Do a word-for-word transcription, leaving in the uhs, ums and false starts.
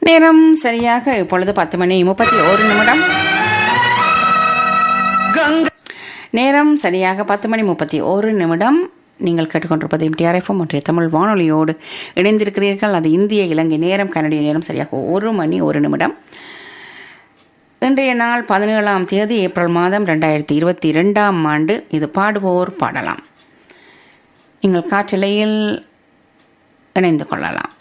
நேரம் சரியாக இப்பொழுது பத்து மணி முப்பத்தி ஒரு நிமிடம். நேரம் சரியாக பத்து மணி முப்பத்தி ஒரு நிமிடம். நீங்கள் கேட்டுக்கொண்டிருப்பது எம்டிஆர் எஃப்எம் ஒன்றிய தமிழ் வானொலியோடு இணைந்திருக்கிறீர்கள். அது இந்திய இலங்கை நேரம், கனடிய நேரம் சரியாக ஒரு மணி ஒரு நிமிடம். இன்றைய நாள் பதினேழாம் தேதி ஏப்ரல் மாதம் ரெண்டாயிரத்தி இருபத்தி இரண்டாம் ஆண்டு. இது பாடுவோர் பாடலாம். நீங்கள் காற்றலையில் இணைந்து கொள்ளலாம்.